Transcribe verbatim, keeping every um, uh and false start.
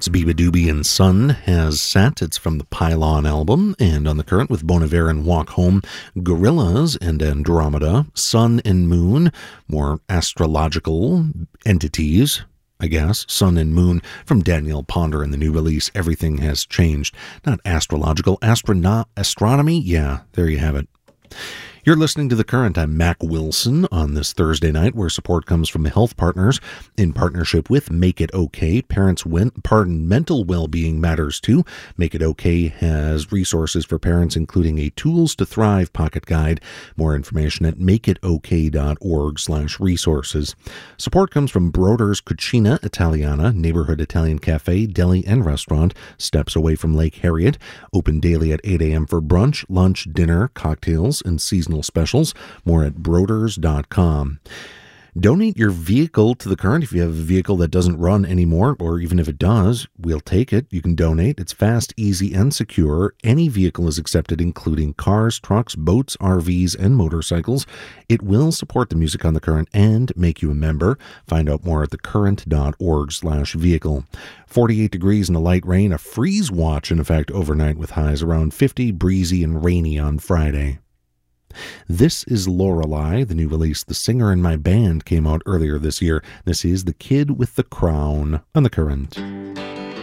Biba Doobie and Son has set. It's from the Pylon album. And on the current with Bon Iver and Walk Home, Gorillas and Andromeda, Sun and Moon, more astrological entities, I guess. Sun and Moon from Daniel Ponder in the new release, Everything Has Changed. Not astrological, astrono- astronomy? Yeah, there you have it. You're listening to The Current. I'm Mac Wilson on this Thursday night, where support comes from Health Partners in partnership with Make It Okay. Parents' win- pardon, mental well-being matters too. Make It Okay has resources for parents, including a Tools to Thrive pocket guide. More information at makeitok.org slash resources. Support comes from Broder's Cucina Italiana, neighborhood Italian cafe, deli, and restaurant, steps away from Lake Harriet. Open daily at eight a.m. for brunch, lunch, dinner, cocktails, and seasonal specials. More at broders dot com. Donate your vehicle to The Current. If you have a vehicle that doesn't run anymore, or even if it does, we'll take it. You can donate. It's fast, easy, and secure. Any vehicle is accepted, including cars, trucks, boats, R Vs, and motorcycles. It will support the music on The Current and make you a member. Find out more at thecurrent.org slash vehicle. forty-eight degrees and a light rain. A freeze watch in effect overnight with highs around fifty, breezy and rainy on Friday. This is Lorelei, the new release. The Singer in My Band came out earlier this year. This is The Kid with the Crown on The Current.